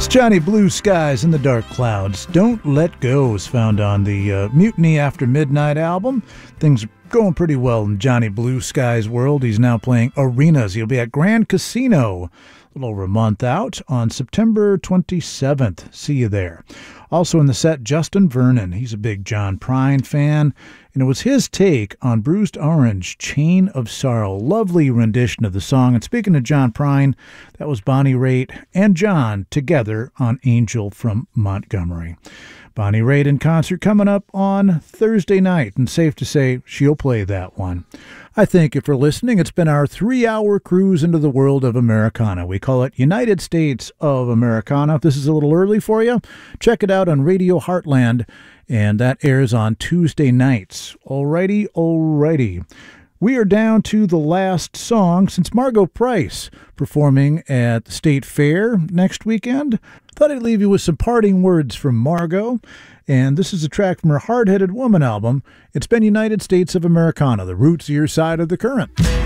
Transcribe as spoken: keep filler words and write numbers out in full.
Johnny Blue Skies in the Dark Clouds. Don't Let Go is found on the uh, Mutiny After Midnight album. Things are going pretty well in Johnny Blue Skies' world. He's now playing arenas. He'll be at Grand Casino a little over a month out on September twenty-seventh. See you there. Also in the set, Justin Vernon. He's a big John Prine fan, and it was his take on Bruised Orange, Chain of Sorrow. Lovely rendition of the song. And speaking of John Prine, that was Bonnie Raitt and John together on Angel from Montgomery. Bonnie Raitt in concert coming up on Thursday night, and safe to say she'll play that one. I thank you for listening. It's been our three-hour cruise into the world of Americana. We call it United States of Americana. If this is a little early for you, check it out on Radio Heartland, and that airs on Tuesday nights. Alrighty, alrighty. We are down to the last song since Margo Price performing at the State Fair next weekend. Thought I'd leave you with some parting words from Margo, and this is a track from her Hard-Headed Woman album. It's been United States of Americana, the roots of your side of the current.